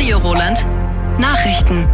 Radio Roland. Nachrichten.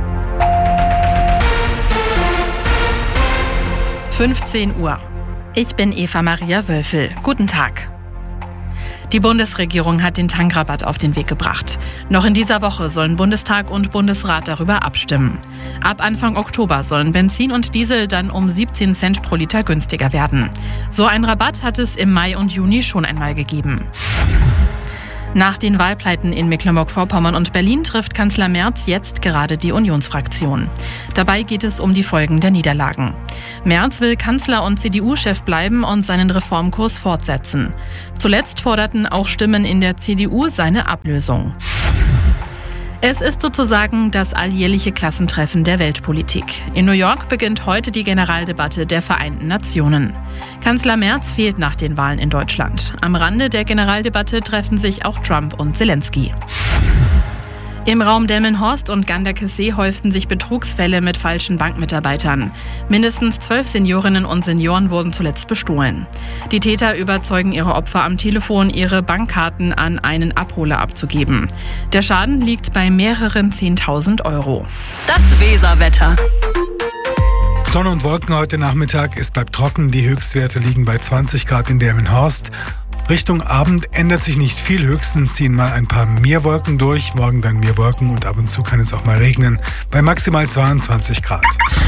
15 Uhr. Ich bin Eva Maria Wölfel. Guten Tag. Die Bundesregierung hat den Tankrabatt auf den Weg gebracht. Noch in dieser Woche sollen Bundestag und Bundesrat darüber abstimmen. Ab Anfang Oktober sollen Benzin und Diesel dann um 17 Cent pro Liter günstiger werden. So einen Rabatt hat es im Mai und Juni schon einmal gegeben. Nach den Wahlpleiten in Mecklenburg-Vorpommern und Berlin trifft Kanzler Merz jetzt gerade die Unionsfraktion. Dabei geht es um die Folgen der Niederlagen. Merz will Kanzler und CDU-Chef bleiben und seinen Reformkurs fortsetzen. Zuletzt forderten auch Stimmen in der CDU seine Ablösung. Es ist sozusagen das alljährliche Klassentreffen der Weltpolitik. In New York beginnt heute die Generaldebatte der Vereinten Nationen. Kanzler Merz fehlt nach den Wahlen in Deutschland. Am Rande der Generaldebatte treffen sich auch Trump und Zelensky. Im Raum Delmenhorst und Ganderkesee häuften sich Betrugsfälle mit falschen Bankmitarbeitern. Mindestens 12 Seniorinnen und Senioren wurden zuletzt bestohlen. Die Täter überzeugen ihre Opfer am Telefon, ihre Bankkarten an einen Abholer abzugeben. Der Schaden liegt bei mehreren 10.000 €. Das Weserwetter. Sonne und Wolken heute Nachmittag. Es bleibt trocken. Die Höchstwerte liegen bei 20 Grad in Delmenhorst. Richtung Abend ändert sich nicht viel, höchstens ziehen mal ein paar mehr Wolken durch. Morgen dann mehr Wolken und ab und zu kann es auch mal regnen. Bei maximal 22 Grad.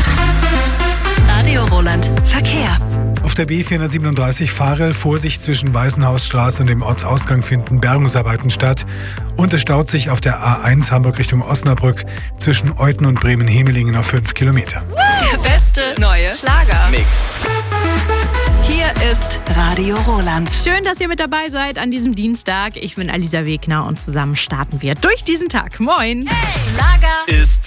Radio Roland. Verkehr. Auf der B437 Farel, Vorsicht, zwischen Weißenhausstraße und dem Ortsausgang finden Bergungsarbeiten statt. Und es staut sich auf der A1 Hamburg Richtung Osnabrück zwischen Euthen und Bremen-Hemelingen auf 5 Kilometer. Der beste neue Schlager-Mix. Hier ist Radio Roland. Schön, dass ihr mit dabei seid an diesem Dienstag. Ich bin Alisa Wegner und zusammen starten wir durch diesen Tag. Moin! Hey, Schlager ist